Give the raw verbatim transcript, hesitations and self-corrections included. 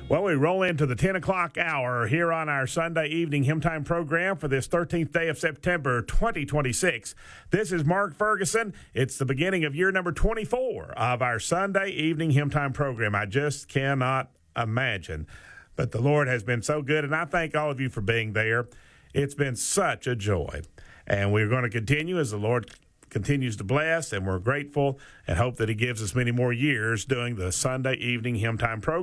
Well, we roll into the ten o'clock hour here on our Sunday evening Hymn Time program for this thirteenth day of September, twenty twenty-six. This is Mark Ferguson. It's the beginning of year number twenty-four of our Sunday evening Hymn Time program. I just cannot imagine. But the Lord has been so good, and I thank all of you for being there. It's been such a joy. And we're going to continue as the Lord continues to bless, and we're grateful and hope that He gives us many more years doing the Sunday evening Hymn Time program.